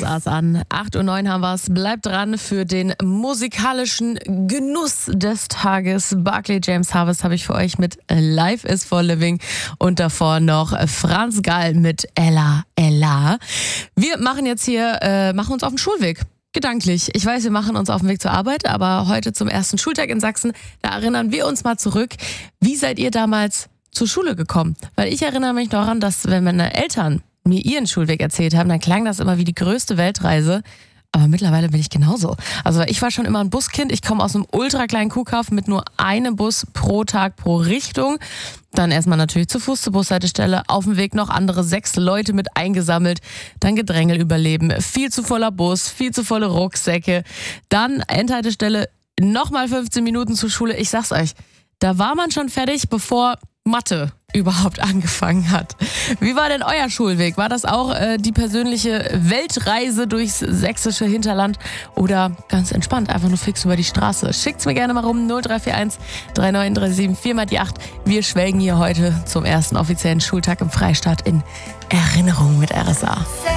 RSA's an. 8:09 Uhr haben wir es. Bleibt dran für den musikalischen Genuss des Tages. Barclay James Harvest habe ich für euch mit Life is for Living und davor noch Franz Gall mit Ella Ella. Wir machen jetzt hier, machen uns auf den Schulweg. Gedanklich. Ich weiß, wir machen uns auf den Weg zur Arbeit, aber heute zum ersten Schultag in Sachsen, da erinnern wir uns mal zurück. Wie seid ihr damals zur Schule gekommen? Weil ich erinnere mich noch daran, dass wenn meine Eltern mir ihren Schulweg erzählt haben, dann klang das immer wie die größte Weltreise. Aber mittlerweile bin ich genauso. Also ich war schon immer ein Buskind. Ich komme aus einem ultra kleinen Kuhkauf mit nur einem Bus pro Tag pro Richtung. Dann erstmal natürlich zu Fuß zur Bushaltestelle. Auf dem Weg noch andere 6 Leute mit eingesammelt. Dann Gedrängel überleben. Viel zu voller Bus, viel zu volle Rucksäcke. Dann Endhaltestelle, nochmal 15 Minuten zur Schule. Ich sag's euch, da war man schon fertig, bevor Mathe überhaupt angefangen hat. Wie war denn euer Schulweg? War das auch die persönliche Weltreise durchs sächsische Hinterland oder ganz entspannt, einfach nur fix über die Straße? Schickt's mir gerne mal rum, 0341 3937 4x8. Wir schwelgen hier heute zum ersten offiziellen Schultag im Freistaat in Erinnerung mit RSA.